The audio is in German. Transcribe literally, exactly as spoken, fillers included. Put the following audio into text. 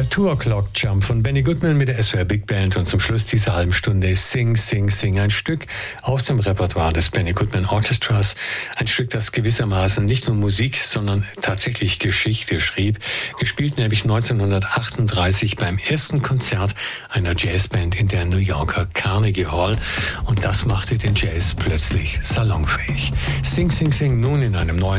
Two O'Clock Jump von Benny Goodman mit der S W R Big Band und zum Schluss dieser halben Stunde Sing, Sing, Sing. Ein Stück aus dem Repertoire des Benny Goodman Orchestras. Ein Stück, das gewissermaßen nicht nur Musik, sondern tatsächlich Geschichte schrieb. Gespielt nämlich neunzehnhundertachtunddreißig beim ersten Konzert einer Jazzband in der New Yorker Carnegie Hall. Und das machte den Jazz plötzlich salonfähig. Sing, Sing, Sing nun in einem neuen